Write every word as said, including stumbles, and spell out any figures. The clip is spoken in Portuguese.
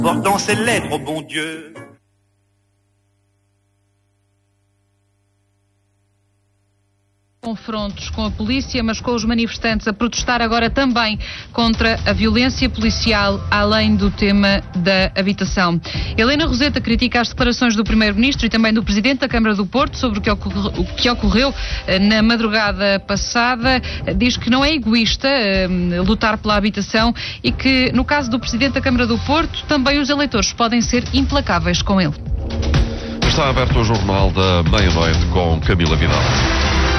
portant ses lettres au bon Dieu. Confrontos com a polícia, mas com os manifestantes a protestar agora também contra a violência policial, além do tema da habitação. Helena Roseta critica as declarações do Primeiro-Ministro e também do Presidente da Câmara do Porto sobre o que, ocorre, o que ocorreu na madrugada passada. Diz que não é egoísta uh, lutar pela habitação e que, no caso do Presidente da Câmara do Porto, também os eleitores podem ser implacáveis com ele. Está aberto o Jornal da Meia-Noite com Camila Vidal.